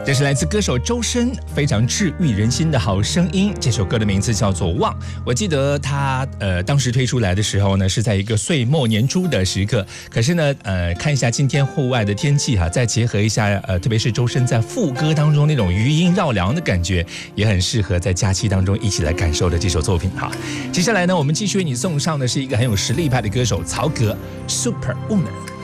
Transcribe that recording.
这是来自歌手周深非常治愈人心的好声音，这首歌的名字叫做《望》。我记得他当时推出来的时候呢，是在一个岁末年初的时刻。可是呢，看一下今天户外的天气哈，再结合一下特别是周深在副歌当中那种余音绕梁的感觉，也很适合在假期当中一起来感受的这首作品哈。接下来呢，我们继续为你送上的是一个很有实力派的歌手曹格 Superwoman。